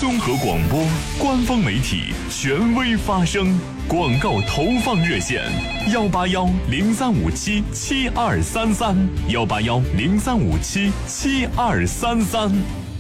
综合广播官方媒体，权威发声。广告投放热线：18103577233，18103577233。